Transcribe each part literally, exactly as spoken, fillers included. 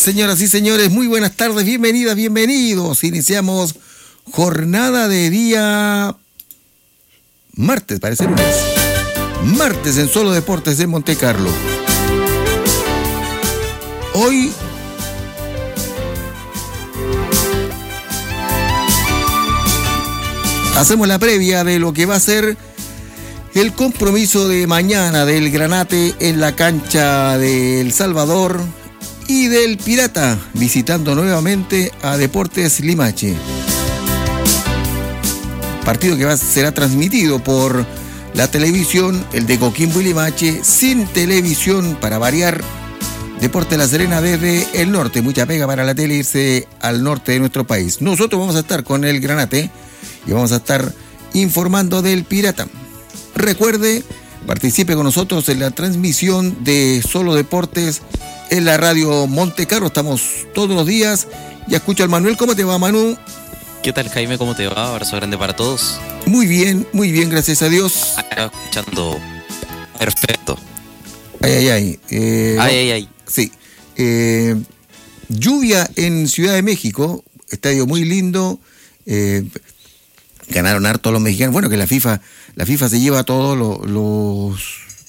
señoras y señores, muy buenas tardes, bienvenidas, bienvenidos. Iniciamos jornada de día martes, parece lunes. Martes en Solo Deportes de Monte Carlo. Hoy hacemos la previa de lo que va a ser el compromiso de mañana del Granate en la cancha de El Salvador y del Pirata, visitando nuevamente a Deportes Limache. Partido que va, será transmitido por la televisión, el de Coquimbo y Limache, sin televisión para variar. Deportes La Serena desde el norte, mucha pega para la tele irse al norte de nuestro país. Nosotros vamos a estar con el Granate y vamos a estar informando del Pirata. Recuerde, participe con nosotros en la transmisión de Solo Deportes en la radio Monte Carlo. Estamos todos los días. Ya escucho al Manuel. ¿Cómo te va, Manu? ¿Qué tal, Jaime? ¿Cómo te va? Abrazo grande para todos. Muy bien, muy bien, gracias a Dios. Acá escuchando perfecto. Ay, ay, ay. Eh, ay, no, ay, ay. Sí. Eh, lluvia en Ciudad de México. Estadio muy lindo. Eh, ganaron harto los mexicanos. Bueno, que la FIFA... La FIFA se lleva a todos los, los,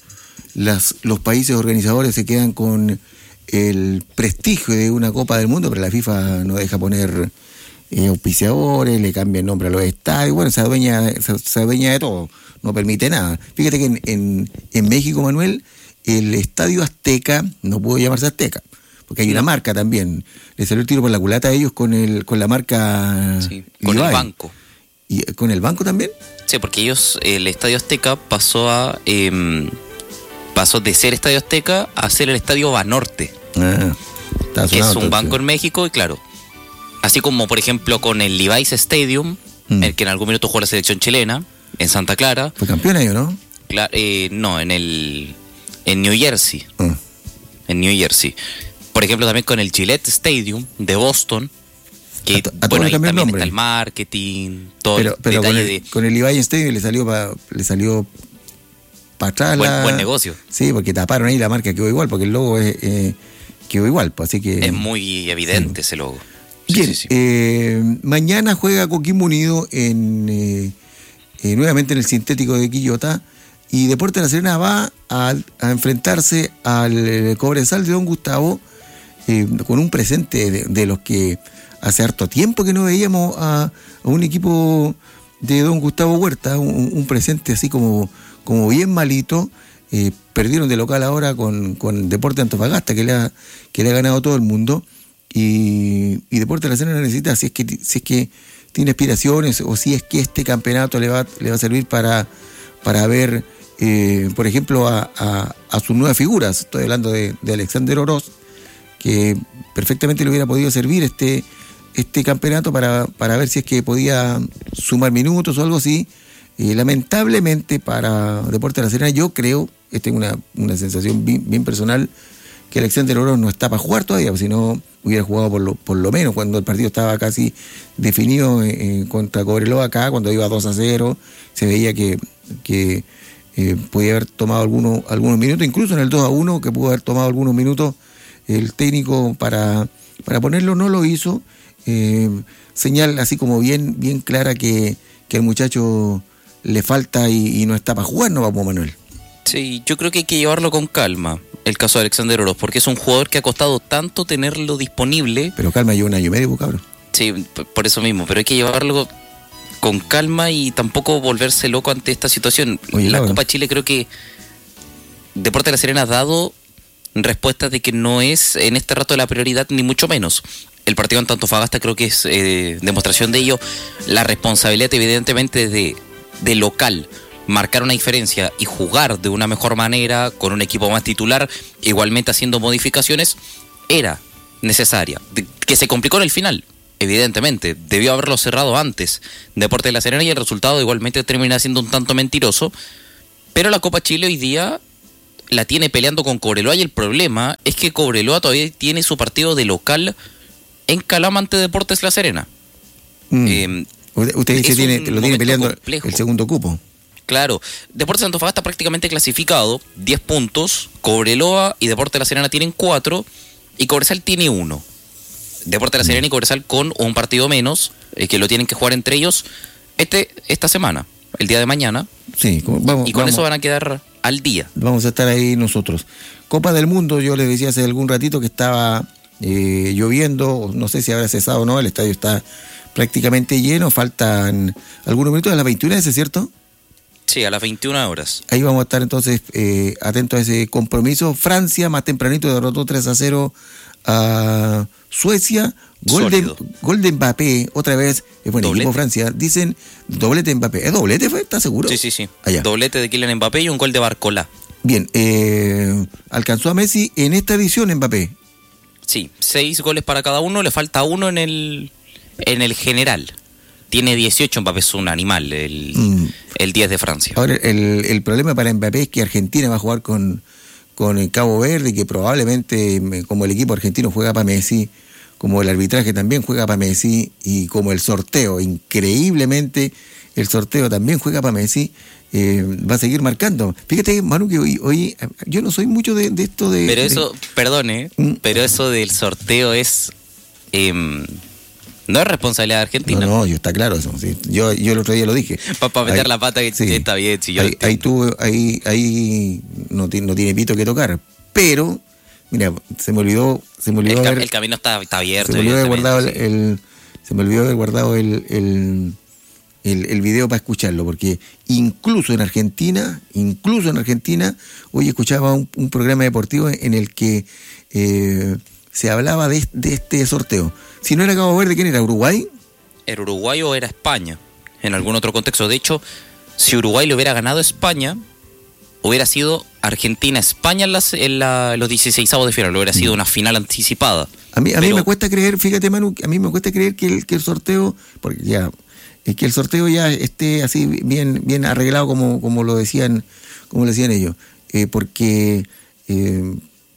las, los países organizadores, se quedan con el prestigio de una Copa del Mundo, pero la FIFA no deja poner eh, auspiciadores, le cambia el nombre a los estadios, bueno, se adueña, se, se adueña de todo, no permite nada. Fíjate que en, en, en México, Manuel, el Estadio Azteca no puede llamarse Azteca, porque hay una marca también. Le salió el tiro por la culata a ellos con el con la marca sí, con Levi. El banco. ¿Y con el banco también? Sí, porque ellos, el Estadio Azteca pasó a eh, pasó de ser Estadio Azteca a ser el Estadio Banorte, ah, que es un entonces. banco en México, y claro, así como por ejemplo con el Levi's Stadium, mm. el que en algún minuto jugó la selección chilena, en Santa Clara. ¿Fue campeón ellos, no? Claro, eh, no, en el en New Jersey, mm. en New Jersey. Por ejemplo, también con el Gillette Stadium de Boston. Que, a, a bueno, ahí también nombre. Está el marketing, todo pero, el pero detalle con el, de... con el Levi's Stadium le salió para le salió para atrás buen, la... buen negocio. Sí, porque taparon ahí la marca, quedó igual, porque el logo es, eh, quedó igual, pues, así que... Es muy evidente, sí, ese logo. Bien, sí, sí, sí. Eh, mañana juega Coquimbo Unido en, eh, eh, nuevamente en el sintético de Quillota, y Deportes La Serena va a, a enfrentarse al Cobresal de Don Gustavo, eh, con un presente de, de los que... Hace harto tiempo que no veíamos a, a un equipo de Don Gustavo Huerta, un, un presente así como, como bien malito. Eh, perdieron de local ahora con, con Deportes Antofagasta, que le ha, que le ha ganado todo el mundo. Y, y Deportes La Serena necesita, si es que si es que tiene aspiraciones, o si es que este campeonato le va, le va a servir para, para ver, eh, por ejemplo, a, a, a sus nuevas figuras. Estoy hablando de, de Alexander Oroz, que perfectamente le hubiera podido servir este... este campeonato para, para ver si es que podía sumar minutos o algo así. Eh, lamentablemente para Deportes La Serena, yo creo, esta es una, una sensación bien, bien personal, que Alexander Oroz no está para jugar todavía, si no hubiera jugado por lo, por lo menos cuando el partido estaba casi definido eh, contra Cobreloa acá, cuando iba dos a cero, se veía que, que eh, podía haber tomado algunos, algunos minutos, incluso en el dos a uno, que pudo haber tomado algunos minutos el técnico para, para ponerlo, no lo hizo. Eh, señal así como bien bien clara que, que al muchacho le falta y, y no está para jugar, ¿no, vamos, Manuel? Sí, yo creo que hay que llevarlo con calma, el caso de Alexander Oroz, porque es un jugador que ha costado tanto tenerlo disponible. Pero calma, lleva un año y medio, cabrón. Sí, por eso mismo, pero hay que llevarlo con calma y tampoco volverse loco ante esta situación. Oye, la Copa Chile, creo que Deportes La Serena ha dado respuestas de que no es en este rato la prioridad, ni mucho menos. El partido ante Antofagasta creo que es eh, demostración de ello. La responsabilidad evidentemente de, de local, marcar una diferencia y jugar de una mejor manera con un equipo más titular, igualmente haciendo modificaciones, era necesaria. De, que se complicó en el final, evidentemente, debió haberlo cerrado antes Deportes La Serena, y el resultado igualmente termina siendo un tanto mentiroso. Pero la Copa Chile hoy día la tiene peleando con Cobreloa, y el problema es que Cobreloa todavía tiene su partido de local en Calama ante Deportes La Serena. Mm. Eh, Usted dice que tiene, lo tiene peleando complejo. El segundo cupo. Claro, Deportes Antofagasta está prácticamente clasificado, diez puntos, Cobreloa y Deportes La Serena tienen cuatro, y Cobresal tiene uno. Deportes de La Serena y Cobresal con un partido menos, eh, que lo tienen que jugar entre ellos este esta semana, el día de mañana. Sí, vamos, y con vamos, eso van a quedar al día. Vamos a estar ahí nosotros. Copa del Mundo, yo les decía hace algún ratito que estaba eh, lloviendo, no sé si habrá cesado o no, el estadio está prácticamente lleno, faltan algunos minutos, a las veintiuna, ¿es cierto? Sí, a las veintiuna horas. Ahí vamos a estar entonces eh, atentos a ese compromiso. Francia, más tempranito, derrotó tres a cero a Suecia. Gol de, gol de Mbappé, otra vez, es buen equipo Francia. Dicen doblete de Mbappé. ¿Es doblete, fue? ¿Estás seguro? Sí, sí, sí. Allá. Doblete de Kylian Mbappé y un gol de Barcola. Bien, eh, alcanzó a Messi en esta edición Mbappé. Sí, seis goles para cada uno, le falta uno en el en el general. Tiene dieciocho, Mbappé es un animal, el, mm. el diez de Francia. Ahora, el, el problema para Mbappé es que Argentina va a jugar con, con el Cabo Verde, que probablemente, como el equipo argentino juega para Messi, como el arbitraje también juega para Messi, y como el sorteo, increíblemente, el sorteo también juega para Messi, eh, va a seguir marcando. Fíjate, Manu, que hoy, hoy yo no soy mucho de, de esto de... Pero eso, de... perdone, ¿Mm? pero eso del sorteo es... Eh, no es responsabilidad de Argentina. No, no, yo está claro eso. Sí. Yo, yo el otro día lo dije. Para pa meter ahí, la pata que sí, está bien. Si yo ahí ahí, tú, ahí, ahí no, no tiene pito que tocar. Pero, mira, se me olvidó... Se me olvidó el, haber, el camino está, está abierto. Se me olvidó haber guardado sí. el, el... Se me olvidó haber guardado el... el El, el video para escucharlo, porque incluso en Argentina, incluso en Argentina, hoy escuchaba un, un programa deportivo en el que eh, se hablaba de, de este sorteo. Si no era Cabo Verde, ¿quién era? ¿Uruguay? ¿Era Uruguay o era España? En algún otro contexto. De hecho, si Uruguay le hubiera ganado a España, hubiera sido Argentina-España en, las, en, la, en los dieciseisavos de final, hubiera sido una final anticipada. A mí, a Pero, mí me cuesta creer, fíjate Manu, a mí me cuesta creer que el, que el sorteo, porque ya... es que el sorteo ya esté así bien bien arreglado como, como lo decían como lo decían ellos, eh, porque eh,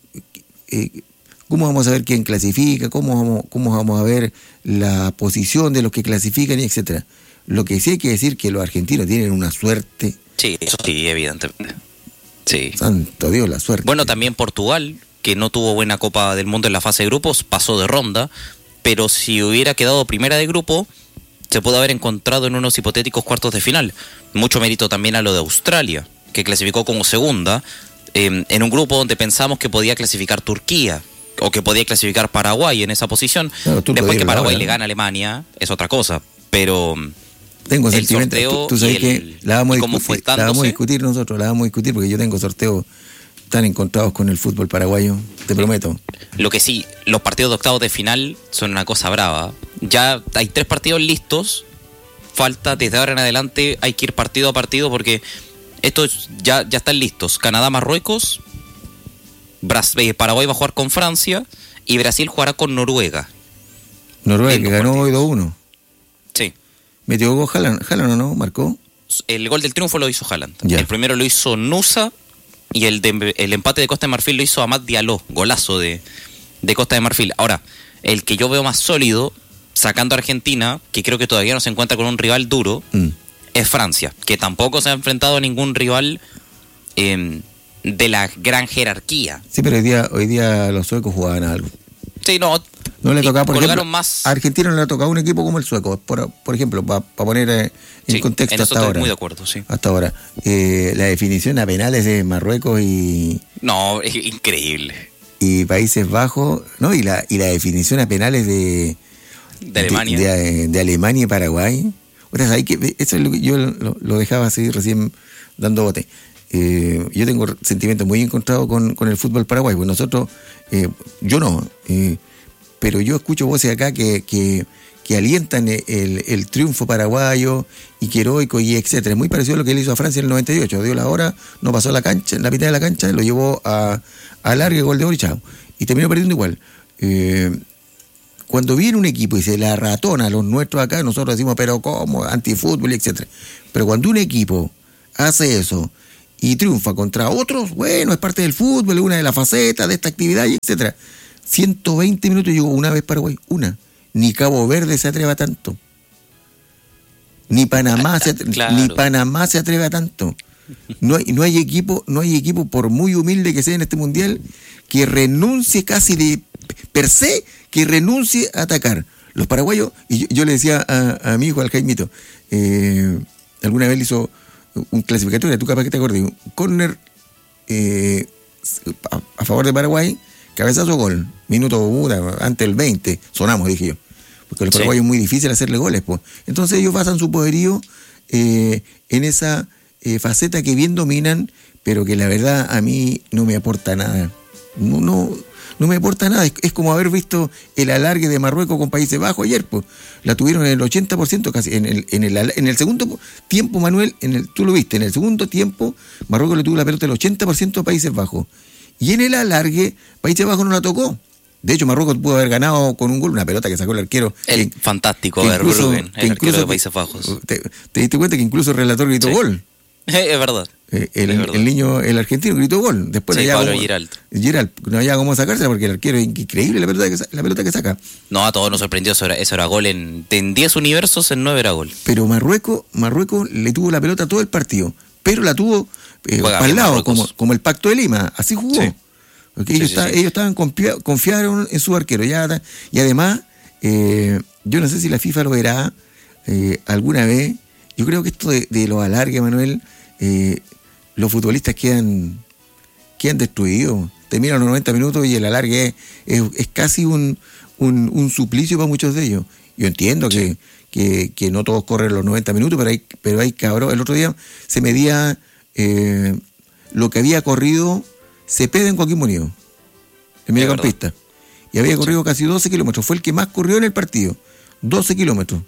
eh, ¿cómo vamos a ver quién clasifica? ¿Cómo vamos, cómo vamos a ver la posición de los que clasifican y etcétera? Lo que sí hay que decir que los argentinos tienen una suerte. Sí, eso sí, evidentemente. Sí. Santo Dios, la suerte. Bueno, también Portugal, que no tuvo buena Copa del Mundo en la fase de grupos, pasó de ronda, pero si hubiera quedado primera de grupo, se pudo haber encontrado en unos hipotéticos cuartos de final. Mucho mérito también a lo de Australia, que clasificó como segunda, eh, en un grupo donde pensamos que podía clasificar Turquía, o que podía clasificar Paraguay en esa posición. No, después que Paraguay ahora, le gana a Alemania, es otra cosa, pero... Tengo sentimiento, tú, tú sabes el, que la vamos, a discutir, la vamos a discutir nosotros, la vamos a discutir porque yo tengo sorteos tan encontrados con el fútbol paraguayo, te prometo. Lo que sí, los partidos de octavos de final son una cosa brava. Ya hay tres partidos listos, falta desde ahora en adelante, hay que ir partido a partido porque estos ya, ya están listos. Canadá-Marruecos, Brasil, Paraguay va a jugar con Francia y Brasil jugará con Noruega. Noruega, que ganó hoy dos uno. Sí. ¿Metió gol Haaland? ¿Haaland o no? ¿Marcó? El gol del triunfo lo hizo Haaland. Ya. El primero lo hizo Nusa y el, de, el empate de Costa de Marfil lo hizo Amad Diallo, golazo de, de Costa de Marfil. Ahora, el que yo veo más sólido, sacando a Argentina, que creo que todavía no se encuentra con un rival duro, mm. es Francia, que tampoco se ha enfrentado a ningún rival eh, de la gran jerarquía. Sí, pero hoy día, hoy día los suecos jugaban algo. Sí, no. No le tocaba, por ejemplo, más... a Argentina no le ha tocado un equipo como el sueco, por, por ejemplo, para pa poner eh, en sí, contexto en hasta ahora. Muy de acuerdo, sí. Hasta ahora. Eh, la definición a penales de Marruecos y... No, es increíble. Y Países Bajos, ¿no? Y la, y la definición a penales de... De Alemania. De, de, de Alemania y Paraguay. O sea, hay que, eso es lo que yo lo, lo dejaba así recién dando bote. Eh, yo tengo sentimientos muy encontrados con, con el fútbol paraguay, pues nosotros, eh, yo no, eh, pero yo escucho voces acá que, que, que alientan el, el triunfo paraguayo y que heroico y etcétera. Es muy parecido a lo que él hizo a Francia en el noventa y ocho. Dio la hora, no pasó la cancha, en la mitad de la cancha, lo llevó a, a largue gol de oro y chao. Y terminó perdiendo igual. Eh, cuando viene un equipo y se la ratona a los nuestros acá, nosotros decimos, pero ¿cómo? Antifútbol, etcétera. Pero cuando un equipo hace eso y triunfa contra otros, bueno, es parte del fútbol, es una de las facetas de esta actividad, y etcétera. ciento veinte minutos llegó una vez Paraguay, una. Ni Cabo Verde se atreve a tanto. Ni Panamá se atreve, claro. Ni Panamá se atreve a tanto. No hay, no hay equipo, no hay equipo, por muy humilde que sea en este mundial, que renuncie casi de, per se que renuncie a atacar. Los paraguayos, y yo, yo le decía a, a mi hijo, al Jaimito, eh, alguna vez le hizo un clasificatorio, tú capaz que te acuerdas, un córner eh, a, a favor de Paraguay, cabezazo gol, minuto uh, antes del veinte, sonamos, dije yo, porque a los sí. paraguayos es muy difícil hacerle goles, pues. Entonces ellos basan su poderío eh, en esa eh, faceta que bien dominan, pero que la verdad a mí no me aporta nada. No, no, no me aporta nada. Es, es como haber visto el alargue de Marruecos con Países Bajos ayer, pues. La tuvieron en el ochenta por ciento casi. En el, en el, en el segundo tiempo, Manuel, en el, tú lo viste, en el segundo tiempo, Marruecos le tuvo la pelota el ochenta por ciento a Países Bajos. Y en el alargue, Países Bajos no la tocó. De hecho, Marruecos pudo haber ganado con un gol, una pelota que sacó el arquero. El que, fantástico que Verbruggen, incluso, el arquero de Países Bajos. Te, te diste cuenta que incluso el relator gritó sí. gol. Es verdad. Eh, el, es verdad. el niño, el argentino gritó gol. Después sí, no Pablo había Giralt. Giralt no había cómo sacársela porque el arquero es increíble la pelota que, la pelota que saca. No, a todos nos sorprendió, eso era, eso era gol en, en diez universos, en nueve era gol. Pero Marruecos, Marruecos le tuvo la pelota todo el partido, pero la tuvo eh, para el lado, como, como el Pacto de Lima, así jugó. Sí. Porque ellos, sí, sí, está, sí. ellos estaban confia- confiaron en su arquero. Ya, y además, eh, yo no sé si la FIFA lo verá eh, alguna vez. Yo creo que esto de, de los alargues, Manuel, eh, los futbolistas quedan, quedan destruidos. Terminan los noventa minutos y el alargue es, es, es casi un, un, un suplicio para muchos de ellos. Yo entiendo sí. que, que, que no todos corren los noventa minutos, pero hay, pero hay cabrón. El otro día se medía eh, lo que había corrido Cepeda en Coquimbo Unido, el mediocampista, y había corrido casi doce kilómetros, fue el que más corrió en el partido, doce kilómetros,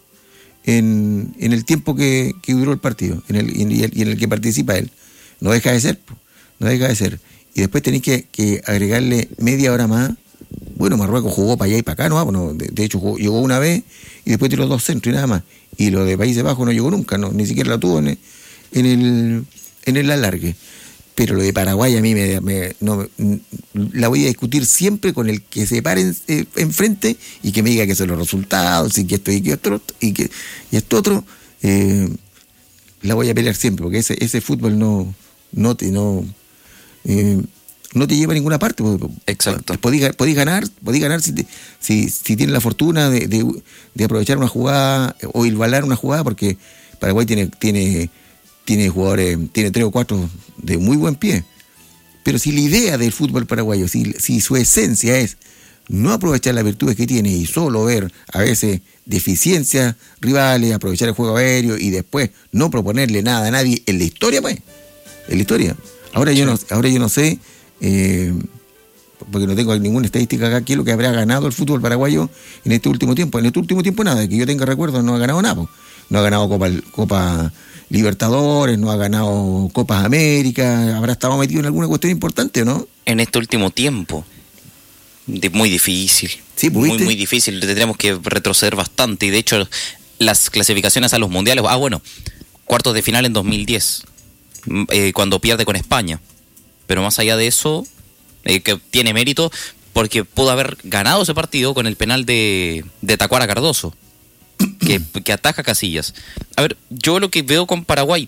en, en el tiempo que, que duró el partido, en el, y, en el, y en el que participa él. No deja de ser, no deja de ser. Y después tenéis que, que agregarle media hora más. Bueno, Marruecos jugó para allá y para acá, ¿no? Bueno, de, de hecho jugó, llegó una vez y después tiró dos centros y nada más. Y lo de Países Bajos no llegó nunca, no, ni siquiera la tuvo en el, en el, en el alargue. Pero lo de Paraguay a mí me, me no, la voy a discutir siempre con el que se pare en, eh, enfrente y que me diga que son los resultados y que esto y que otro y que y esto otro eh, la voy a pelear siempre porque ese ese fútbol no no te no eh, no te lleva a ninguna parte. Exacto. Podís, podís ganar, podís ganar si, te, si si tienes la fortuna de, de, de aprovechar una jugada o igualar una jugada, porque Paraguay tiene tiene tiene jugadores, tiene tres o cuatro de muy buen pie. Pero si la idea del fútbol paraguayo, si, si su esencia es no aprovechar las virtudes que tiene y solo ver a veces deficiencias rivales, aprovechar el juego aéreo y después no proponerle nada a nadie en la historia, pues, en la historia. Ahora yo no, ahora yo no sé, eh, porque no tengo ninguna estadística acá, qué es lo que habrá ganado el fútbol paraguayo en este último tiempo. En este último tiempo nada, que yo tenga recuerdo, no ha ganado nada, pues. No ha ganado Copa, Copa Libertadores, no ha ganado Copas América, habrá estado metido en alguna cuestión importante, ¿o no? En este último tiempo, de, muy difícil, sí, muy muy difícil, tendríamos que retroceder bastante, y de hecho las clasificaciones a los mundiales, ah bueno, cuartos de final en dos mil diez, eh, cuando pierde con España, pero más allá de eso, eh, que tiene mérito, porque pudo haber ganado ese partido con el penal de, de Tacuara Cardoso, que, que ataja Casillas. A ver, yo lo que veo con Paraguay,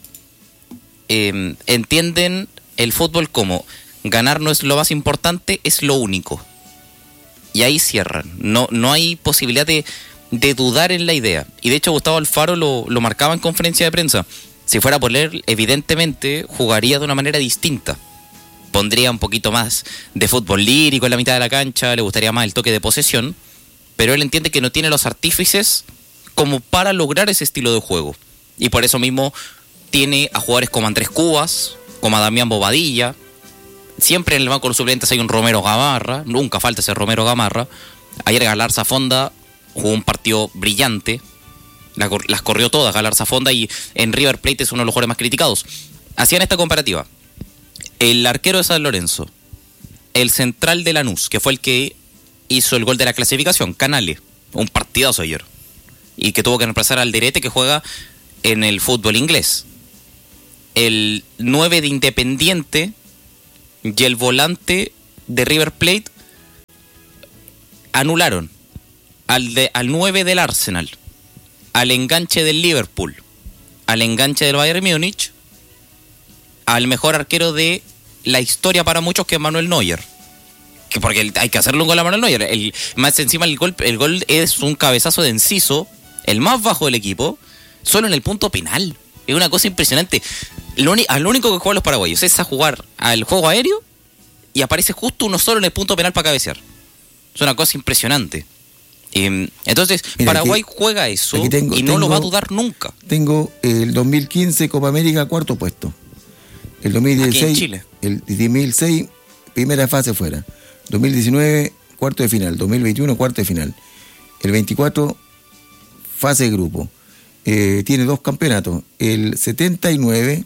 eh, entienden el fútbol como ganar no es lo más importante, es lo único. Y ahí cierran. No, no hay posibilidad de, de dudar en la idea. Y de hecho Gustavo Alfaro lo, lo marcaba en conferencia de prensa. Si fuera por él, evidentemente jugaría de una manera distinta. Pondría un poquito más de fútbol lírico en la mitad de la cancha, le gustaría más el toque de posesión, pero él entiende que no tiene los artífices como para lograr ese estilo de juego. Y por eso mismo tiene a jugadores como Andrés Cubas, como a Damián Bobadilla. Siempre en el banco de los suplentes hay un Romero Gamarra, nunca falta ese Romero Gamarra. Ayer Galarza Fonda jugó un partido brillante, las corrió todas Galarza Fonda, y en River Plate es uno de los jugadores más criticados. Hacían esta comparativa: el arquero de San Lorenzo, el central de Lanús, que fue el que hizo el gol de la clasificación, Canales, un partidazo ayer, y que tuvo que reemplazar al Derete, que juega en el fútbol inglés. El nueve de Independiente y el volante de River Plate anularon al, de, al nueve del Arsenal, al enganche del Liverpool, al enganche del Bayern Múnich, al mejor arquero de la historia para muchos, que es Manuel Neuer, que porque hay que hacerlo con la Manuel Neuer. El, más encima el gol, el gol es un cabezazo de Enciso, el más bajo del equipo, solo en el punto penal. Es una cosa impresionante. Lo, a lo único que juegan los paraguayos es a jugar al juego aéreo y aparece justo uno solo en el punto penal para cabecear. Es una cosa impresionante. Eh, entonces, Mira, Paraguay aquí, juega eso tengo, y no tengo, lo va a dudar nunca. Tengo el dos mil quince Copa América cuarto puesto. El dos mil dieciséis, aquí en Chile. El dos mil seis primera fase fuera. dos mil diecinueve cuarto de final. dos mil veintiuno cuarto de final. El veinticuatro fase de grupo. Eh, tiene dos campeonatos. El setenta y nueve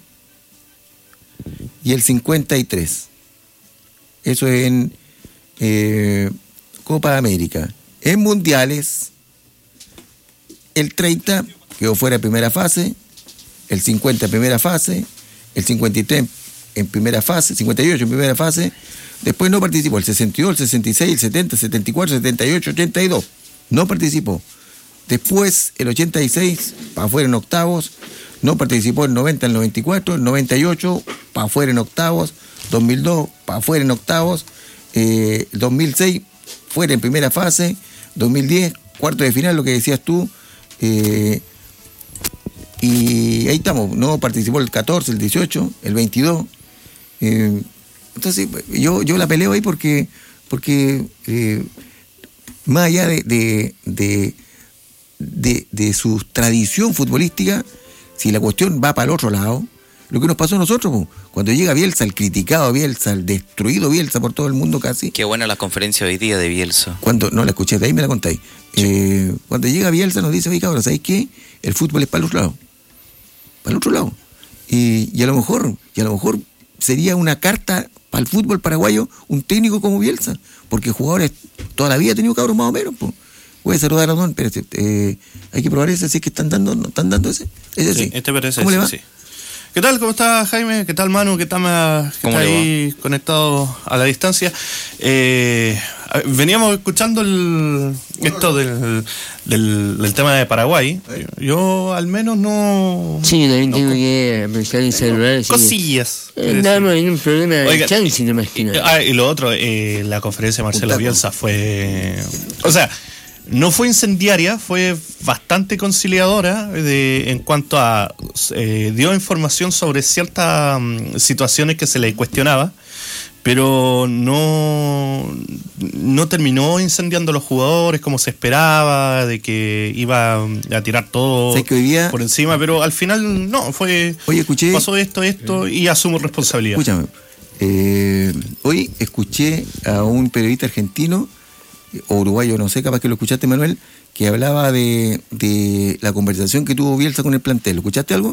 y el cincuenta y tres. Eso es en eh, Copa América. En mundiales, el treinta quedó fuera de primera fase, el cincuenta en primera fase, el cincuenta y tres en primera fase, cincuenta y ocho en primera fase, después no participó, el sesenta y dos, el sesenta y seis, el setenta, el setenta y cuatro, el setenta y ocho, ochenta y dos, no participó. Después el ochenta y seis, para afuera en octavos, no participó el noventa, el noventa y cuatro, el noventa y ocho, para afuera en octavos, dos mil dos, para afuera en octavos, eh, dos mil seis, fuera en primera fase, dos mil diez, cuarto de final, lo que decías tú, eh, y ahí estamos, no participó el catorce, el dieciocho, el veintidós, eh, entonces yo, yo la peleo ahí porque, porque eh, más allá de, de, de, de, de su tradición futbolística, si la cuestión va para el otro lado, lo que nos pasó a nosotros, pues, cuando llega Bielsa, el criticado Bielsa, el destruido Bielsa por todo el mundo casi. Qué buena la conferencia hoy día de Bielsa. Cuando, no la escuché, de ahí me la contáis. Sí. Eh, cuando llega Bielsa nos dice, oye cabrón, ¿sabéis qué? El fútbol es para el otro lado. Para el otro lado. Y, y a lo mejor, y a lo mejor sería una carta para el fútbol paraguayo un técnico como Bielsa, porque jugadores toda la vida han tenido cabros más o menos, pues. Voy a saludar a Don, pero eh, hay que probar ese, si es que están dando, ¿no? ¿Están dando ese? Ese sí. Sí, este parece ¿Cómo ese, le va? Sí. ¿Qué tal? ¿Cómo está Jaime? ¿Qué tal Manu? ¿Qué tal que está ahí va? Conectado a la distancia? Eh, veníamos escuchando el, esto del, del, del tema de Paraguay. Yo al menos no... Sí, también no, tengo que aprovechar el celular. Cosillas. Andamos en un programa de chance, no más que nada. Ah, y lo otro, eh, la conferencia de Marcelo Bielsa fue... O sea... No fue incendiaria, fue bastante conciliadora de, en cuanto a... Eh, dio información sobre ciertas um, situaciones que se le cuestionaba, pero no, no terminó incendiando a los jugadores como se esperaba, de que iba a tirar todo ¿Sabes que hoy día, por encima, pero al final no, fue... Oye, escuché... Pasó esto, esto, y asumo responsabilidad. Escúchame, eh, hoy escuché a un periodista argentino o uruguayo, no sé, capaz que lo escuchaste, Manuel, que hablaba de, de la conversación que tuvo Bielsa con el plantel. ¿Lo escuchaste algo?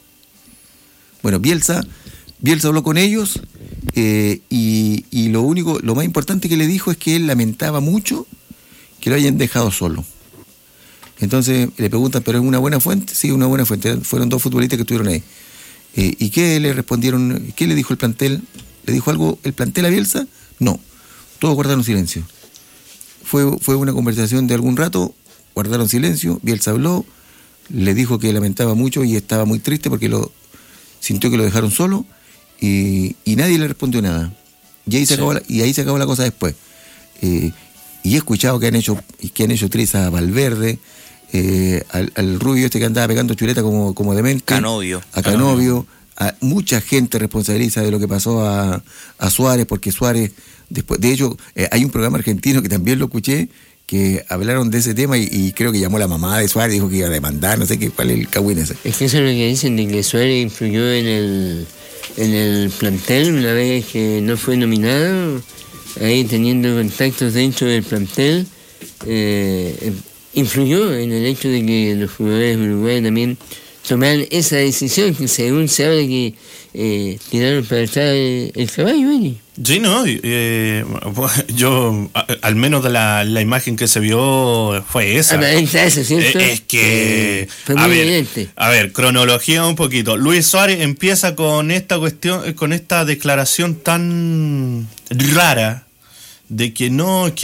Bueno, Bielsa, Bielsa habló con ellos eh, y, y lo único, lo más importante que le dijo es que él lamentaba mucho que lo hayan dejado solo. Entonces le preguntan, ¿pero es una buena fuente? Sí, una buena fuente. Fueron dos futbolistas que estuvieron ahí. Eh, ¿Y qué le respondieron? ¿Qué le dijo el plantel? ¿Le dijo algo el plantel a Bielsa? No, todos guardaron silencio. Fue, fue una conversación de algún rato, guardaron silencio, Bielsa habló, le dijo que lamentaba mucho y estaba muy triste porque lo sintió que lo dejaron solo y, y nadie le respondió nada. Y ahí se, sí. acabó, la, y ahí se acabó la cosa después. Eh, y he escuchado que han hecho que han hecho trizas a Valverde, eh, al, al rubio este que andaba pegando chuleta como, como demente. Canovio. A Canovio. A mucha gente responsabiliza de lo que pasó a, a Suárez, porque Suárez... Después, de hecho, eh, hay un programa argentino que también lo escuché, que hablaron de ese tema y, y creo que llamó la mamá de Suárez, dijo que iba a demandar, no sé qué, cuál es el cagüín ese. Es que eso es lo que dicen, de que Suárez influyó en el, en el plantel una vez que no fue nominado, ahí teniendo contactos dentro del plantel, eh, influyó en el hecho de que los jugadores uruguayos también tomaran esa decisión, que según se habla que eh, tiraron para atrás el, el caballo, ¿eh? Sí, no, eh, yo, a, al menos de la, la imagen que se vio fue esa. Ah, eso, ¿cierto? Es que, eh, fue muy a, ver, evidente. a ver, cronología un poquito. Luis Suárez empieza con esta cuestión, con esta declaración tan rara de que no... Que